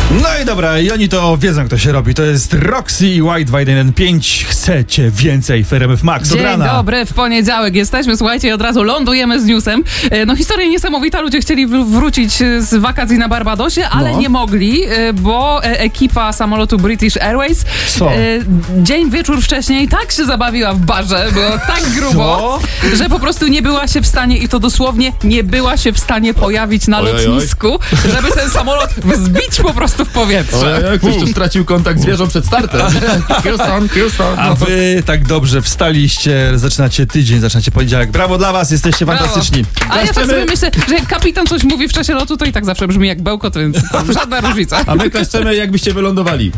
No i dobra, i oni to wiedzą, kto się robi. To jest Roxy i White 215. Chcecie więcej w RMF Max. Dzień Dobrana. dobry, w poniedziałek jesteśmy, słuchajcie, i od razu lądujemy z newsem. No historia niesamowita, ludzie chcieli wrócić z wakacji na Barbadosie, ale nie mogli, bo ekipa samolotu British Airways dzień, wieczór wcześniej tak się zabawiła w barze, było tak grubo, że po prostu nie była się w stanie, i to dosłownie nie była się w stanie pojawić na lotnisku, żeby ten samolot wzbić po prostu w powietrze. Ktoś tu stracił kontakt z wieżą przed startem. Houston. A wy tak dobrze wstaliście, zaczynacie tydzień, zaczynacie poniedziałek. Brawo dla was, jesteście fantastyczni. A ja tak sobie myślę, że jak kapitan coś mówi w czasie lotu, to i tak zawsze brzmi jak bełkot, więc żadna różnica. A my klaszczemy, jakbyście wylądowali.